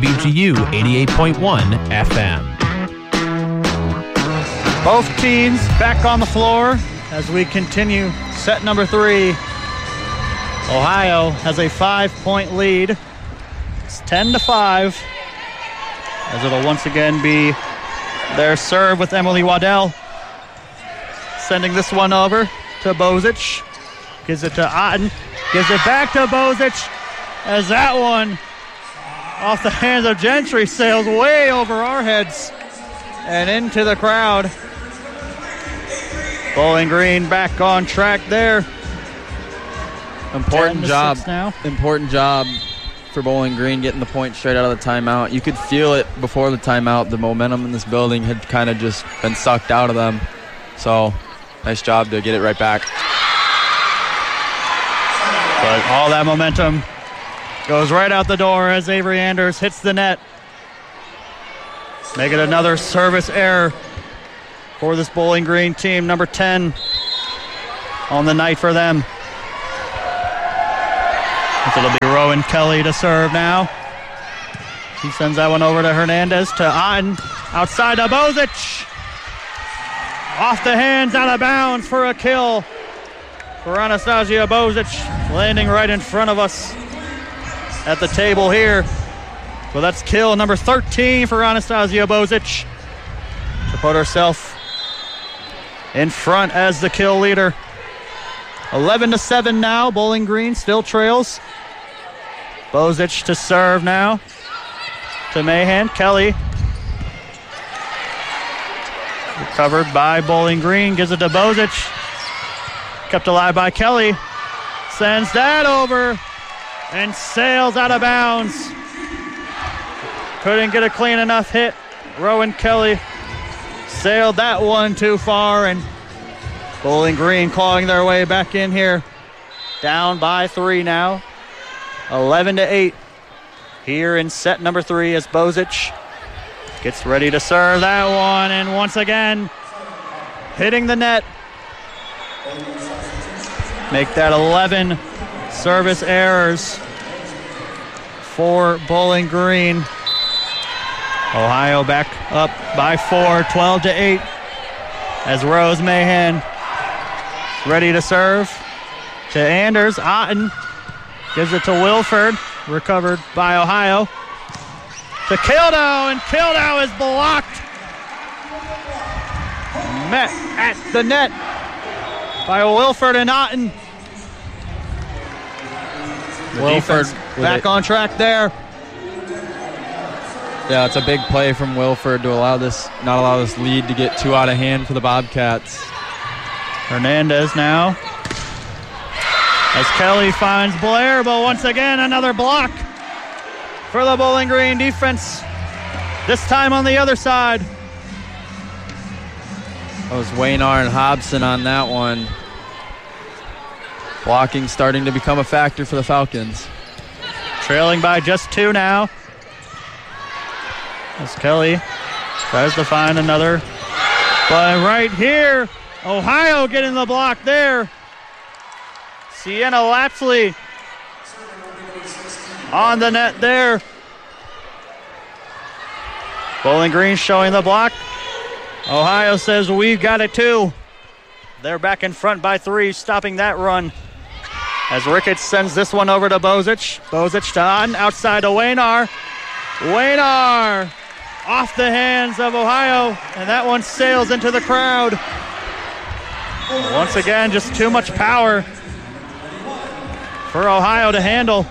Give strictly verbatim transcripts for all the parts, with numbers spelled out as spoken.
B G U eighty-eight point one F M. Both teams back on the floor as we continue set number three. Ohio has a five-point lead. It's ten to five as it'll once again be their serve with Emily Waddell. Sending this one over to Bozic. Gives it to Otten. Gives it back to Bozic as that one off the hands of Gentry sails way over our heads and into the crowd. Bowling Green back on track there. Important job. Now. Important job for Bowling Green getting the point straight out of the timeout. You could feel it before the timeout. The momentum in this building had kind of just been sucked out of them. So, nice job to get it right back. But all that momentum goes right out the door as Avery Anders hits the net. Make it another service error for this Bowling Green team, number ten on the night for them. So it'll be Rowan Kelly to serve now. He sends that one over to Hernandez, to Otten, outside to Bozic. Off the hands, out of bounds for a kill for Anastasia Bozic, landing right in front of us at the table here. So that's kill number thirteen for Anastasia Bozic to put herself in front as the kill leader. eleven to seven now. Bowling Green still trails. Bozic to serve now to Mahan. Kelly. Recovered by Bowling Green. Gives it to Bozic. Kept alive by Kelly. Sends that over and sails out of bounds. Couldn't get a clean enough hit. Rowan Kelly sailed that one too far, and Bowling Green clawing their way back in here. Down by three now. eleven to eight here in set number three as Bozic gets ready to serve that one, and once again hitting the net. Make that eleven service errors for Bowling Green. Ohio back up by four, twelve to eight as Rose Mahan ready to serve to Anders. Otten gives it to Wilford, recovered by Ohio. To Kildow, and Kildow is blocked. Met at the net by Wilford and Otten. The Wilford back it. on track there. Yeah, it's a big play from Wilford to allow this, not allow this lead to get too out of hand for the Bobcats. Hernandez now as Kelly finds Blair, but once again another block for the Bowling Green defense, this time on the other side. That was Waynar and Hobson on that one. Blocking starting to become a factor for the Falcons. Trailing by just two now as Kelly tries to find another. But right here, Ohio getting the block there. Sienna Lapsley on the net there. Bowling Green showing the block. Ohio says we've got it too. They're back in front by three, stopping that run. As Ricketts sends this one over to Bozic. Bozic to Otten, outside to Waynar. Waynar off the hands of Ohio, and that one sails into the crowd. Once again, just too much power for Ohio to handle.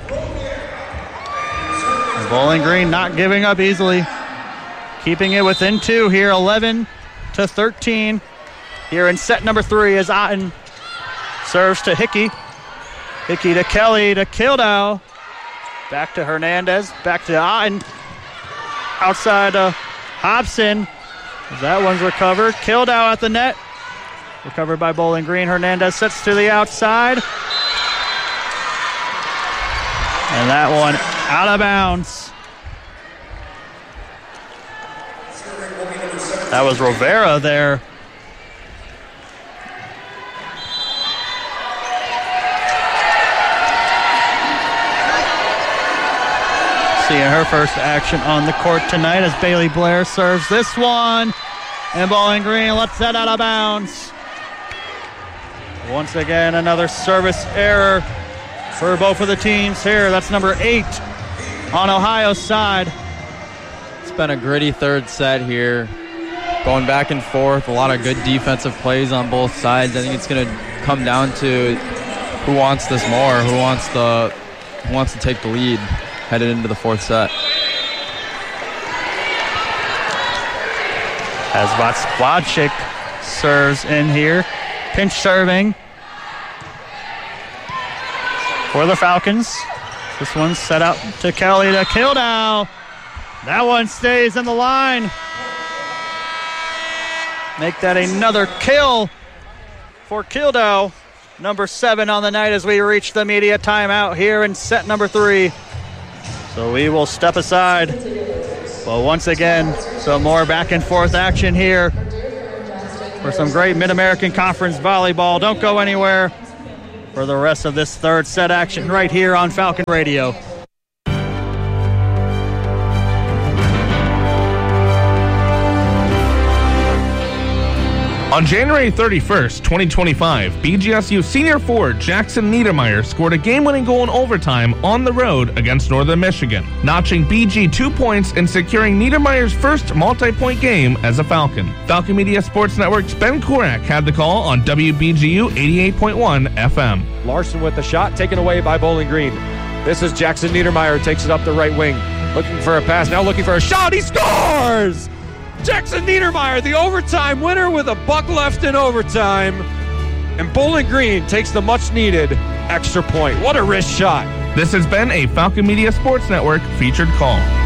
And Bowling Green not giving up easily. Keeping it within two here, eleven to thirteen. Here in set number three as Otten serves to Hickey. Hickey to Kelly to Kildow. Back to Hernandez, back to Otten. Outside to Hobson. That one's recovered. Kildow at the net. Recovered by Bowling Green. Hernandez sets to the outside. And that one out of bounds. That was Rivera there. seeing her first action on the court tonight as Bailey Blair serves this one. And Bowling Green lets that out of bounds. Once again, another service error for both of the teams here. That's number eight on Ohio's side. It's been a gritty third set here. Going back and forth, a lot of good defensive plays on both sides. I think it's going to come down to who wants this more, who wants the who wants to take the lead headed into the fourth set. As Vodchik serves in here. Pinch serving for the Falcons. This one's set out to Kelly to Kildow. That one stays in the line. Make that another kill for Kildow. Number seven on the night as we reach the media timeout here in set number three. So we will step aside. But once again, some more back and forth action here for some great Mid-American Conference volleyball. Don't go anywhere for the rest of this third set action right here on Falcon Radio. On January thirty-first, twenty twenty-five, B G S U senior forward Jackson Niedermeyer scored a game-winning goal in overtime on the road against Northern Michigan, notching B G two points and securing Niedermeyer's first multi-point game as a Falcon. Falcon Media Sports Network's Ben Korak had the call on W B G U eighty-eight point one F M. Larson with the shot taken away by Bowling Green. This is Jackson Niedermeyer, takes it up the right wing. Looking for a pass, now looking for a shot. He scores! Jackson Niedermeyer, the overtime winner with a buck left in overtime. And Bowling Green takes the much-needed extra point. What a wrist shot. This has been a Falcon Media Sports Network featured call.